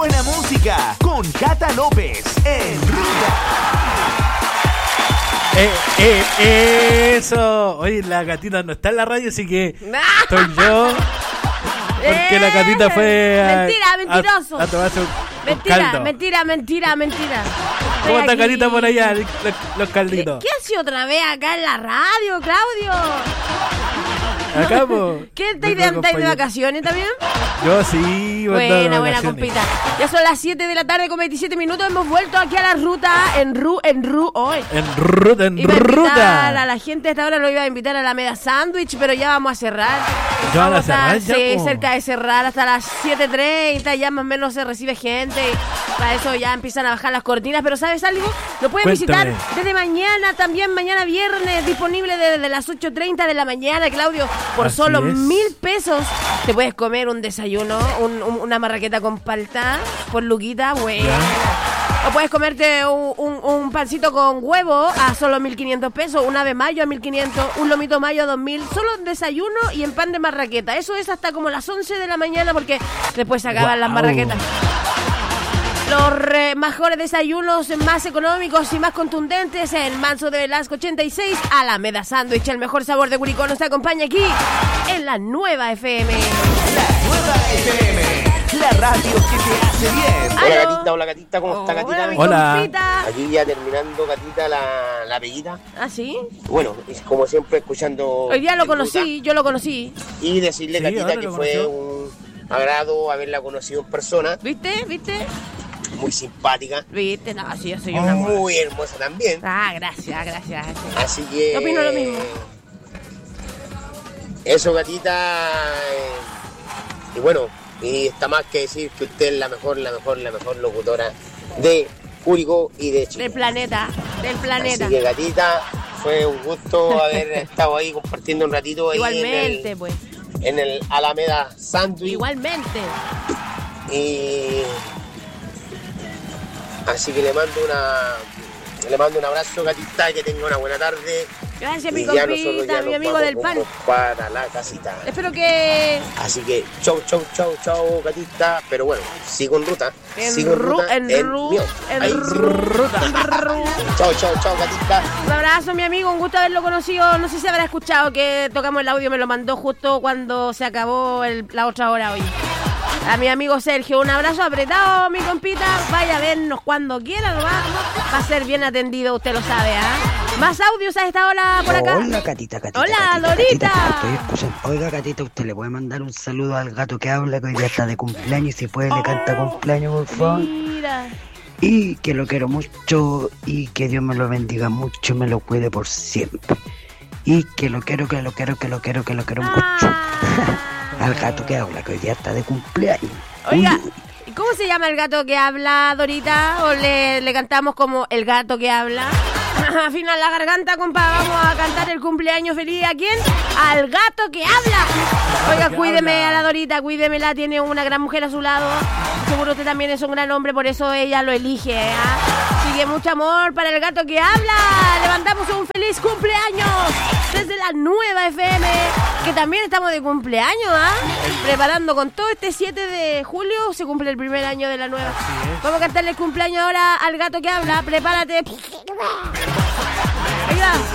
buena música con Cata López en Ruta. Eso. Oye, la gatita no está en la radio, así que estoy yo. Porque la gatita fue mentira, mentiroso. A tomarse un caldo. Mentira. ¿Cómo está Carita por allá, los calditos? ¿Qué hace otra vez acá en la radio, Claudio? Acá, po. ¿Qué estáis de vacaciones también? Yo sí. Buena, compita. Ya son las 7 de la tarde con 27 minutos. Hemos vuelto aquí a la ruta en ruta. Iba a invitar a la gente, a esta hora lo iba a invitar a la Alameda Sándwich, pero ya vamos a cerrar. ¿Ya van a cerrar? Sí, cerca de cerrar hasta las 7:30. Ya más o menos se recibe gente. Para eso ya empiezan a bajar las cortinas. Pero ¿sabes algo? Lo pueden visitar desde mañana, también mañana viernes, disponible desde las 8:30 de la mañana, Claudio. Por así solo es. 1.000 pesos te puedes comer un desayuno, una marraqueta con palta por luquita, bueno. O puedes comerte un pancito con huevo a solo 1.500 pesos, un ave mayo a 1.500, un lomito mayo a 2.000, solo desayuno y en pan de marraqueta. Eso es hasta como las 11 de la mañana porque después se acaban las marraquetas. Los mejores desayunos más económicos y más contundentes en Manso de Velasco 86, Alameda Sándwich, el mejor sabor de Curicó nos acompaña aquí en la Nueva FM. La Nueva FM, la radio que te hace bien. Hola gatita, ¿cómo está gatita? Hola. Compita. Aquí ya terminando gatita la peguita. ¿Ah, sí? Bueno, como siempre escuchando. Hoy día lo conocí, yo lo conocí. Y decirle Sí, gatita ahora que lo fue conoció. un agrado haberla conocido en persona. ¿Viste? Muy simpática. ¿Viste? No, sí, yo soy una... Muy hermosa también. Ah, gracias. Así que. Yo opino lo mismo. Eso, gatita. Y bueno, y está más que decir que usted es la mejor locutora de Curicó y de Chile. Del planeta. Así que gatita, fue un gusto haber estado ahí compartiendo un ratito ahí. Igualmente, pues. En el Alameda Sándwich. Igualmente. Y así que le mando un abrazo, gatita, que tenga una buena tarde. Gracias, mi Y ya nosotros compita, ya mi nos amigo vamos del pan. rumbo para la casita. Espero que... Así que chau, gatita. Pero bueno, sigo en ruta. Chau, gatita. Un abrazo, mi amigo, un gusto haberlo conocido. No sé si habrá escuchado que tocamos el audio, me lo mandó justo cuando se acabó la otra hora hoy. A mi amigo Sergio, un abrazo apretado, mi compita. Vaya a vernos cuando quiera, va a ser bien atendido, usted lo sabe, ¿ah? Más audios a esta hora por acá. Hola, Catita. Hola, Dorita. Estoy escuchando. Oiga, Catita, usted le puede mandar un saludo al gato que habla, que hoy día está de cumpleaños, y si puede le canta cumpleaños, por favor. Mira. Y que lo quiero mucho y que Dios me lo bendiga mucho y me lo cuide por siempre. Y que lo quiero mucho. Al gato que habla, que hoy día está de cumpleaños. Oiga, ¿y cómo se llama el gato que habla, Dorita? ¿O le cantamos como el gato que habla? Afina la garganta, compa, vamos a cantar el cumpleaños feliz. ¿A quién? Al gato que habla. Oiga, cuídeme a la Dorita, cuídemela, tiene una gran mujer a su lado. Seguro usted también es un gran hombre, por eso ella lo elige, ¿eh? Así que mucho amor para el gato que habla. Levantamos un feliz cumpleaños desde la Nueva FM, que también estamos de cumpleaños, ¿ah? Preparando con todo este 7 de julio, se cumple el primer año de la Nueva. Vamos a cantarle el cumpleaños ahora al gato que habla. Prepárate. Ahí va.